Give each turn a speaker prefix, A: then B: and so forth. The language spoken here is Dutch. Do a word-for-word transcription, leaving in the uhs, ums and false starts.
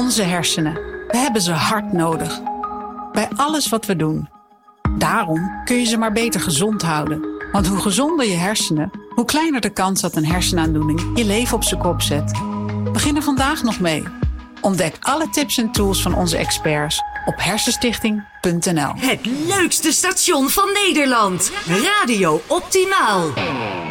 A: Onze hersenen. We hebben ze hard nodig. Bij alles wat we doen. Daarom kun je ze maar beter gezond houden. Want hoe gezonder je hersenen, hoe kleiner de kans dat een hersenaandoening je leven op zijn kop zet. Begin er vandaag nog mee. Ontdek alle tips en tools van onze experts op hersenstichting punt n l.
B: Het leukste station van Nederland. Radio Optimaal.